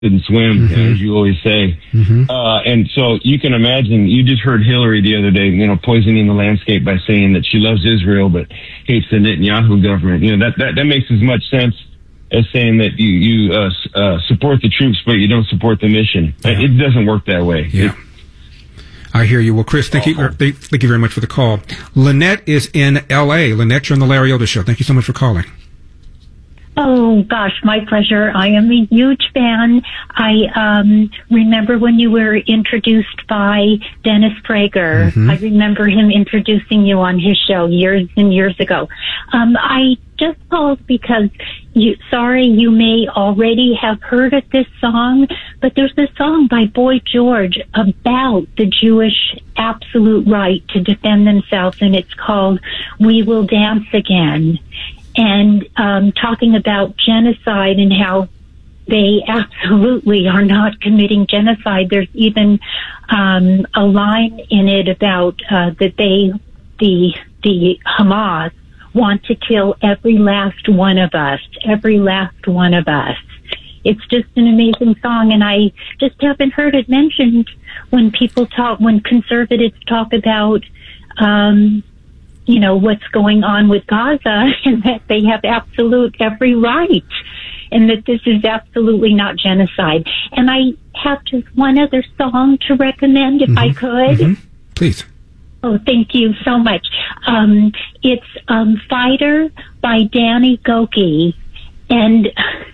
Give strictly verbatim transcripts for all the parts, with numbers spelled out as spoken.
didn't swim, mm-hmm. as you always say. Mm-hmm. Uh, and so you can imagine, you just heard Hillary the other day, you know, poisoning the landscape by saying that she loves Israel but hates the Netanyahu government. You know, that, that, that makes as much sense as saying that you, you uh, uh, support the troops but you don't support the mission. Yeah. It doesn't work that way. Yeah. It, I hear you. Well, Chris, thank you, thank you very much for the call. Lynette is in L A. Lynette, you're on the Larry Elder Show. Thank you so much for calling. Oh, gosh, my pleasure. I am a huge fan. I um, remember when you were introduced by Dennis Prager. Mm-hmm. I remember him introducing you on his show years and years ago. Um, I just called because, you, sorry, you may already have heard of this song, but there's a song by Boy George about the Jewish absolute right to defend themselves, and it's called We Will Dance Again. And um, talking about genocide and how they absolutely are not committing genocide. There's even um, a line in it about uh, that they, the the Hamas, want to kill every last one of us, every last one of us. It's just an amazing song, and I just haven't heard it mentioned when people talk, when conservatives talk about um you know, what's going on with Gaza, and that they have absolute every right, and that this is absolutely not genocide. And I have just one other song to recommend, if mm-hmm. I could. Mm-hmm. Please. Oh, thank you so much. Um, it's um, Fighter by Danny Gokey, and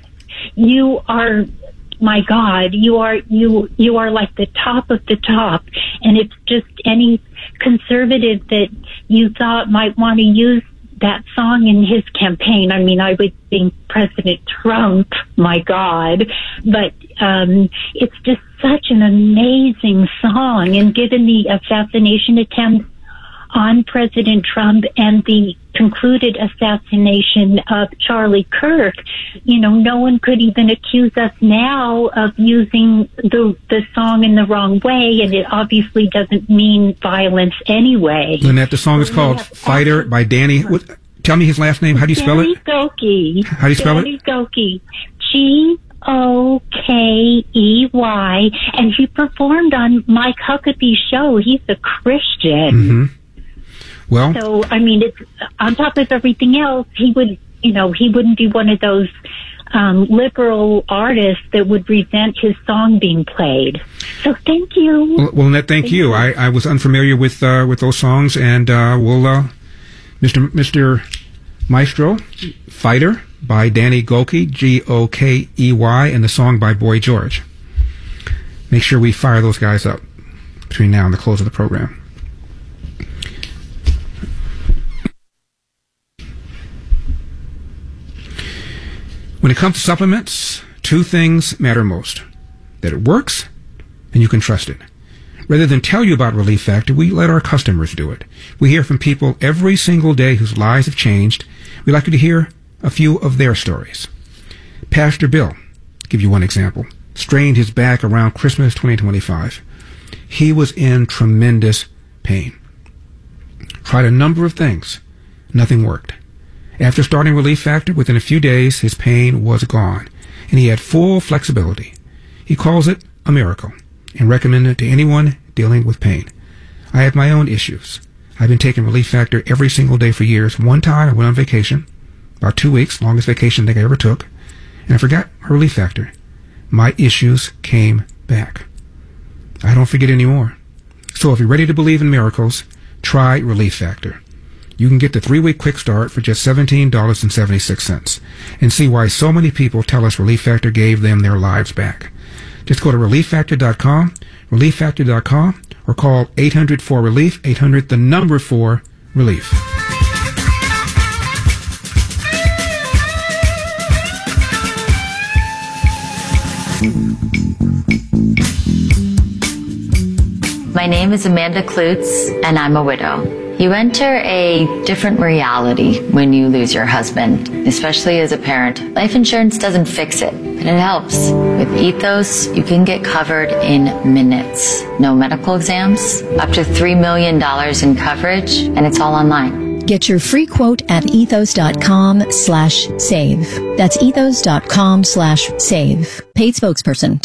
you are, my God, you are you you are like the top of the top, and it's just any conservative that you thought might want to use that song in his campaign. I mean, I would think President Trump, my God, but um, it's just such an amazing song. And given the assassination attempt on President Trump and the concluded assassination of Charlie Kirk, you know, no one could even accuse us now of using the the song in the wrong way, and it obviously doesn't mean violence anyway. Lynette, the song is called Fighter by Danny. What, tell me his last name. How do you spell Danny it? Gokey. How do you spell Danny it? Danny Gokey. G O K E Y. And he performed on Mike Huckabee's show. He's a Christian. Mm-hmm. Well, so, I mean, it's on top of everything else, he would, you know, he wouldn't be one of those um, liberal artists that would resent his song being played. So, thank you. Well, well Ned, thank, thank you. you. I, I was unfamiliar with uh, with those songs, and uh, we'll, uh, Mister Mister Maestro, Fighter by Danny Gokey, G O K E Y, and the song by Boy George. Make sure we fire those guys up between now and the close of the program. When it comes to supplements, two things matter most. That it works, and you can trust it. Rather than tell you about Relief Factor, we let our customers do it. We hear from people every single day whose lives have changed. We'd like you to hear a few of their stories. Pastor Bill, to give you one example, strained his back around Christmas twenty twenty-five. He was in tremendous pain. Tried a number of things. Nothing worked. After starting Relief Factor, within a few days, his pain was gone, and he had full flexibility. He calls it a miracle and recommends it to anyone dealing with pain. I have my own issues. I've been taking Relief Factor every single day for years. One time I went on vacation, about two weeks, longest vacation I think I ever took, and I forgot my Relief Factor. My issues came back. I don't forget anymore. So if you're ready to believe in miracles, try Relief Factor. You can get the three-week quick start for just seventeen dollars and seventy-six cents and see why so many people tell us Relief Factor gave them their lives back. Just go to relief factor dot com, relief factor dot com, or call eight hundred four relief, eight hundred the number four relief. My name is Amanda Klutz, and I'm a widow. You enter a different reality when you lose your husband, especially as a parent. Life insurance doesn't fix it, but it helps. With Ethos, you can get covered in minutes. No medical exams, up to three million dollars in coverage, and it's all online. Get your free quote at ethos.com slash save. That's ethos.com slash save. Paid spokesperson.